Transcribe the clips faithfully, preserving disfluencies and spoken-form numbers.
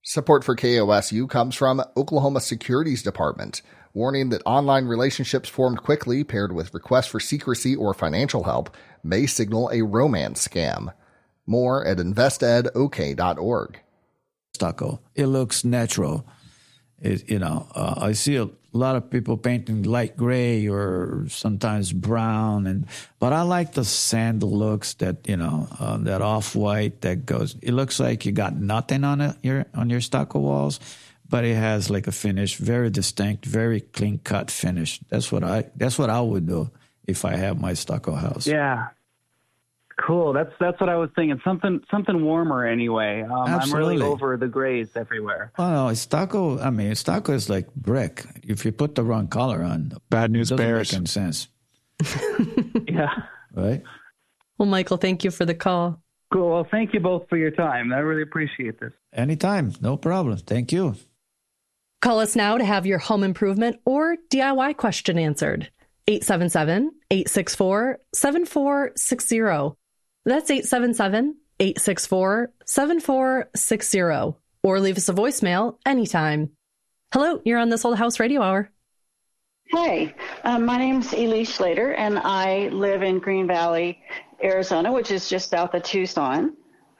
Support for K O S U comes from Oklahoma Securities Department, warning that online relationships formed quickly paired with requests for secrecy or financial help may signal a romance scam. More at invest ed o k dot org. Stucco. It looks natural. It, you know, uh, I see a lot of people painting light gray or sometimes brown, and but I like the sand looks that, you know, uh, that off-white that goes. It looks like you got nothing on it your on your stucco walls, but it has like a finish, very distinct, very clean-cut finish. That's what I that's what I would do if I have my stucco house. Yeah. Cool. That's that's what I was thinking. Something something warmer anyway. Um, I'm really over the grays everywhere. Oh no, stucco. I mean, stucco is like brick. If you put the wrong color on, bad news it doesn't bears. make any sense. Yeah. Right. Well, Michael, thank you for the call. Cool. Well, thank you both for your time. I really appreciate this. Anytime. No problem. Thank you. Call us now to have your home improvement or D I Y question answered. eight seven seven, eight six four, seven four six zero. That's eight seven seven, eight six four, seven four six zero. Or leave us a voicemail anytime. Hello, you're on This Old House Radio Hour. Hi, um, my name's Elise Schlater, and I live in Green Valley, Arizona, which is just south of Tucson.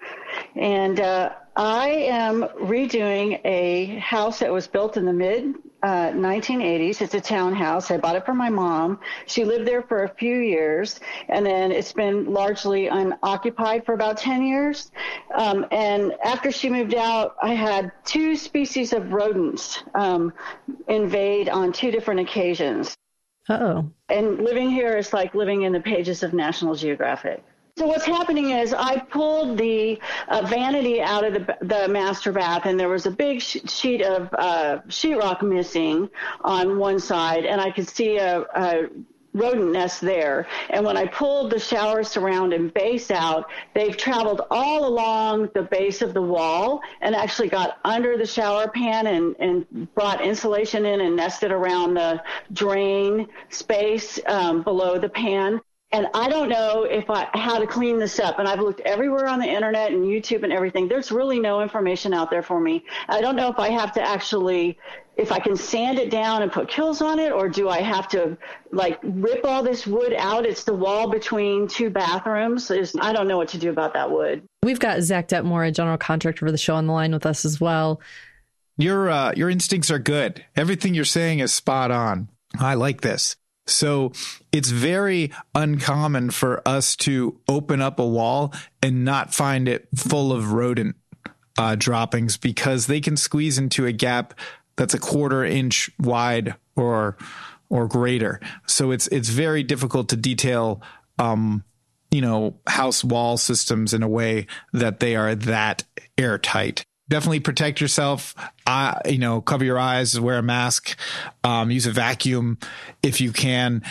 And uh, I am redoing a house that was built in the mid uh, nineteen eighties. It's a townhouse. I bought it for my mom. She lived there for a few years, and then it's been largely unoccupied for about ten years. Um, and after she moved out, I had two species of rodents um, invade on two different occasions. Uh-oh. And living here is like living in the pages of National Geographic. So what's happening is I pulled the uh, vanity out of the, the master bath, and there was a big sh- sheet of uh, sheetrock missing on one side, and I could see a, a rodent nest there. And when I pulled the shower surround and base out, they've traveled all along the base of the wall and actually got under the shower pan and, and brought insulation in and nested around the drain space um, below the pan. And I don't know if I, how to clean this up. And I've looked everywhere on the internet and YouTube and everything. There's really no information out there for me. I don't know if I have to actually, if I can sand it down and put kills on it, or do I have to like rip all this wood out? It's the wall between two bathrooms. There's, I don't know what to do about that wood. We've got Zach Detmore, a general contractor for the show, on the line with us as well. Your, uh, your instincts are good. Everything you're saying is spot on. I like this. So it's very uncommon for us to open up a wall and not find it full of rodent uh, droppings, because they can squeeze into a gap that's a quarter inch wide or or greater. So it's it's very difficult to detail, um, you know, house wall systems in a way that they are that airtight. Definitely protect yourself. Uh, you know, cover your eyes, wear a mask, um, use a vacuum if you can.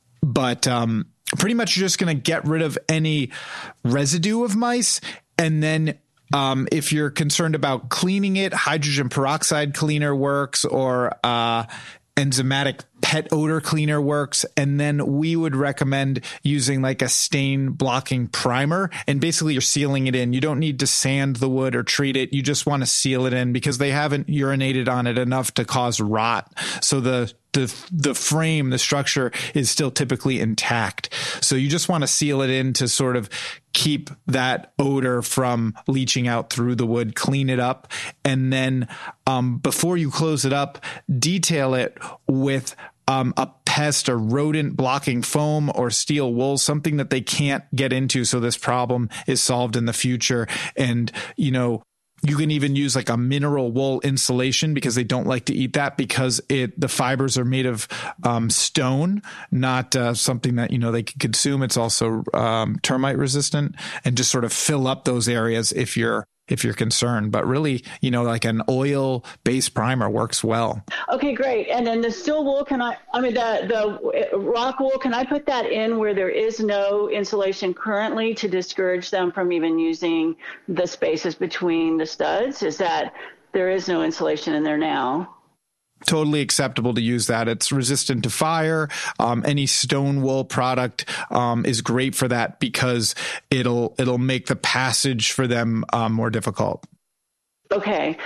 But um, pretty much you're just going to get rid of any residue of mice. And then um, if you're concerned about cleaning it, hydrogen peroxide cleaner works, or uh, enzymatic pet odor cleaner works. And then we would recommend using like a stain blocking primer, and basically you're sealing it in. You don't need to sand the wood or treat it. You just want to seal it in, because they haven't urinated on it enough to cause rot. So the the the frame, the structure is still typically intact. So you just want to seal it in to sort of keep that odor from leaching out through the wood, clean it up. And then um, before you close it up, detail it with um, a pest or rodent blocking foam or steel wool, something that they can't get into. So this problem is solved in the future. And, you know, you can even use like a mineral wool insulation, because they don't like to eat that, because it the fibers are made of um, stone, not uh, something that, you know, they can consume. It's also um, termite resistant, and just sort of fill up those areas if you're if you're concerned. But really, you know, like an oil based primer works well. Okay, great. And then the steel wool, can I, I mean, the, the rock wool, can I put that in where there is no insulation currently to discourage them from even using the spaces between the studs? Is that there is no insulation in there now? Totally acceptable to use that. It's resistant to fire. Um, any stone wool product um, is great for that, because it'll it'll make the passage for them um, more difficult. Okay.